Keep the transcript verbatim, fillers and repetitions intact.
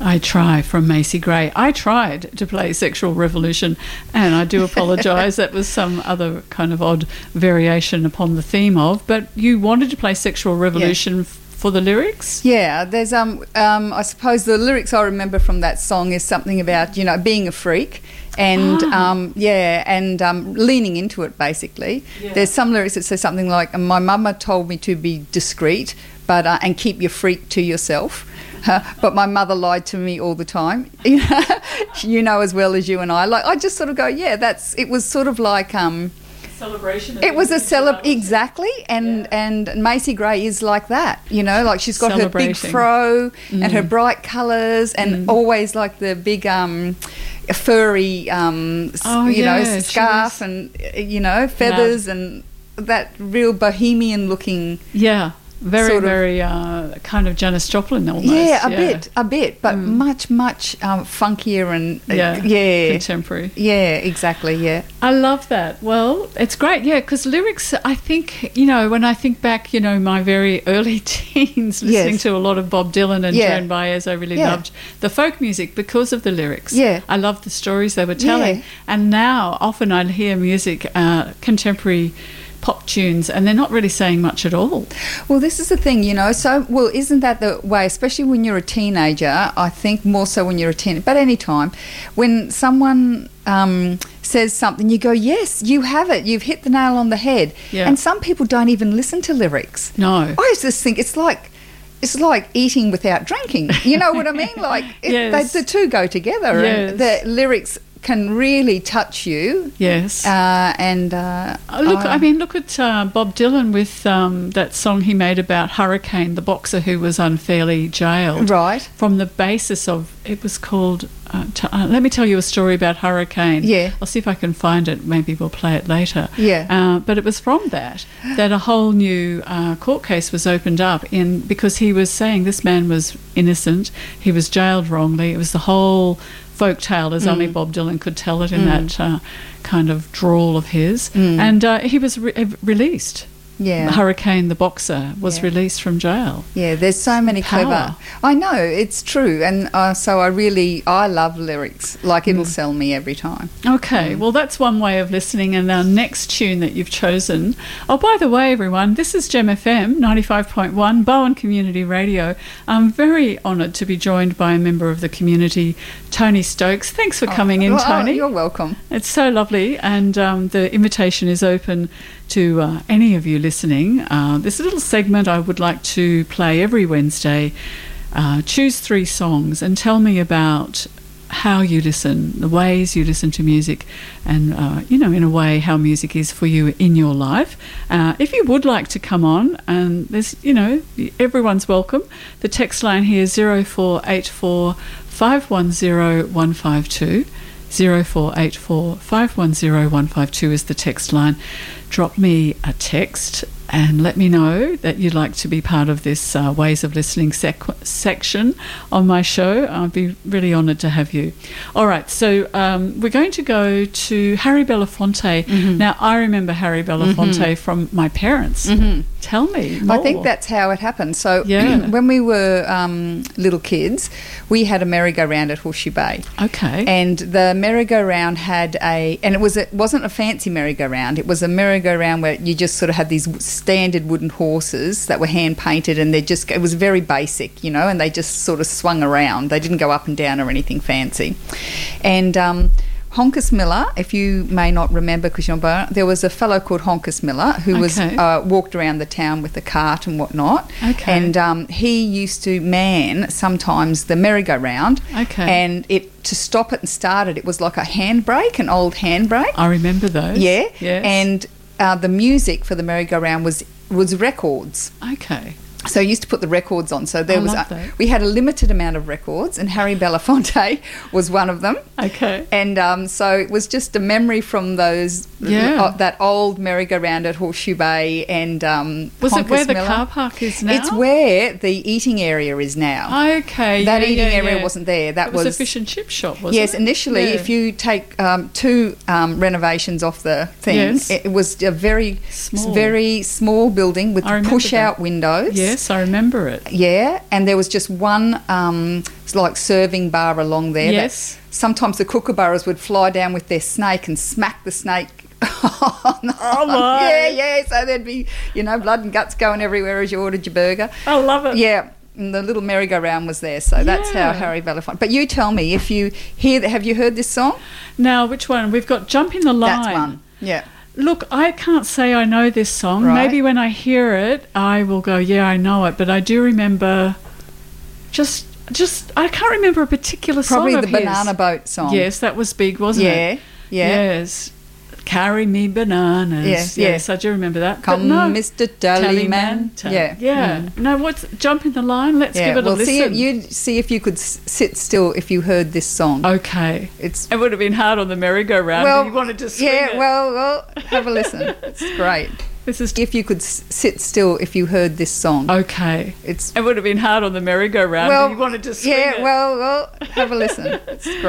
I Try from Macy Gray. I tried to play Sexual Revolution, and I do apologise. That was some other kind of odd variation upon the theme of, but you wanted to play Sexual Revolution. Yeah. For the lyrics? Yeah, there's um um I suppose the lyrics I remember from that song is something about, you know, being a freak and ah. um yeah, and um leaning into it basically. Yeah. There's some lyrics that say something like, my mama told me to be discreet, but uh, and keep your freak to yourself. Uh, but my mother lied to me all the time. You know as well as you and I. Like I just sort of go, yeah, that's it was sort of like um celebration. It was a celeb exactly, and yeah. and Macy Gray is like that, you know, like she's got her big fro mm. and her bright colours, and mm. always like the big um furry um oh, you yeah. know scarf was... and you know feathers no. and that real bohemian looking yeah. Very, sort of, very uh, kind of Janis Joplin almost. Yeah, a yeah. bit, a bit, but mm. much, much um, funkier and uh, yeah, yeah, contemporary. Yeah, exactly. Yeah, I love that. Well, it's great. Yeah, because lyrics. I think you know when I think back, you know, my very early teens, listening yes. to a lot of Bob Dylan and yeah. Joan Baez. I really yeah. loved the folk music because of the lyrics. Yeah, I loved the stories they were telling. Yeah. And now often I hear music, uh, contemporary pop tunes, and they're not really saying much at all. Well, this is the thing, you know, so, well, isn't that the way, especially when you're a teenager, I think more so when you're a teen, but any time, when someone um, says something, you go, yes, you have it, you've hit the nail on the head. Yeah. And some people don't even listen to lyrics. No. I just think it's like, it's like eating without drinking. You know what I mean? Like, it, yes. they, the two go together. Yes. And the lyrics can really touch you. Yes. Uh, and uh, look, I, I mean, look at uh, Bob Dylan with um, that song he made about Hurricane, the boxer who was unfairly jailed. Right. From the basis of, it was called, uh, t- uh, let me tell you a story about Hurricane. Yeah. I'll see if I can find it. Maybe we'll play it later. Yeah. Uh, but it was from that, that a whole new uh, court case was opened up in because he was saying this man was innocent, he was jailed wrongly. It was the whole folk tale as mm. only Bob Dylan could tell it in mm. that uh, kind of drawl of his. Mm. And uh, he was re- released. Yeah. Hurricane, the boxer, was yeah. released from jail. Yeah, there's so many Power. clever... I know, it's true. And uh, so I really... I love lyrics. Like, it'll mm. sell me every time. Okay, mm. well, that's one way of listening. And our next tune that you've chosen... Oh, by the way, everyone, this is Gem F M ninety-five point one, Bowen Community Radio. I'm very honoured to be joined by a member of the community, Tony Stokes. Thanks for coming oh, in, well, Tony. Oh, you're welcome. It's so lovely. And um, the invitation is open to uh, any of you listening. Uh, this little segment I would like to play every Wednesday. Uh, choose three songs and tell me about how you listen, the ways you listen to music, and, uh, you know, in a way, how music is for you in your life. Uh, if you would like to come on, and there's, you know, everyone's welcome. The text line here is zero four eight four, five one zero, one five two. zero four eight four, five one zero, one five two is the text line. Drop me a text and let me know that you'd like to be part of this uh, Ways of Listening sec- section on my show. I'd be really honoured to have you. All right, so um, we're going to go to Harry Belafonte. Mm-hmm. Now, I remember Harry Belafonte mm-hmm. from my parents. Mm-hmm. Tell me more. I think that's how it happened. So yeah. when we were um, little kids, we had a merry-go-round at Horseshoe Bay. Okay. And the merry-go-round had a... And it, was a, it wasn't a fancy merry-go-round. It was a merry-go-round where you just sort of had these standard wooden horses that were hand-painted, and they just... It was very basic, you know, and they just sort of swung around. They didn't go up and down or anything fancy. And... Um, Honkus Miller, if you may not remember, because you're born, there was a fellow called Honkus Miller who okay. was uh, walked around the town with a cart and whatnot. Okay. And um, he used to man sometimes the merry-go-round. Okay. And it to stop it and start it, it was like a handbrake, an old handbrake. I remember those. Yeah. Yes. And uh, the music for the merry-go-round was was records. Okay. So I used to put the records on. So there I was love a, that. we had a limited amount of records, and Harry Belafonte was one of them. Okay. And um, so it was just a memory from those yeah. uh, that old merry-go-round at Horseshoe Bay. And um, was Honkus it where the Miller. car park is now? It's where the eating area is now. Okay. That yeah, eating yeah, area yeah. wasn't there. That it was, was a fish and chip shop, wasn't yes, it? Yes, initially, yeah. if you take um, two um, renovations off the thing, yes. it, it was a very small, very small building with push-out windows. Yes. Yes, I remember it. Yeah, and there was just one um, like serving bar along there. Yes. That sometimes the kookaburras would fly down with their snake and smack the snake. Oh, no. Oh, my. Yeah, yeah. So there'd be, you know, blood and guts going everywhere as you ordered your burger. I love it. Yeah. And the little merry-go-round was there, so that's Yeah. how Harry Belafonte. But you tell me, if you hear, have you heard this song? Now, which one? We've got Jump in the Line. That's one. Yeah. Look, I can't say I know this song. Right. Maybe when I hear it, I will go, yeah, I know it. But I do remember just, just I can't remember a particular Probably song the of his. Banana Boat song. Yes, that was big, wasn't Yeah, it? yeah. Yes. Carry me bananas. Yes, yes, yeah. I do remember that. Come, but no, Mister Tallyman. Tallyman. Yeah. Yeah. Mm. No, what's Jump in the Line? Let's Yeah. give it a well, listen. see if you see if you could s- sit still if you heard this song. Okay. It's It would have been hard on the merry-go-round. well, if you wanted to swing yeah. it. Well, well, have a listen. It's great. This is If you could s- sit still if you heard this song. okay. It's It would have been hard on the merry-go-round. well, if you wanted to swing yeah. it. Well, well, have a listen. It's great.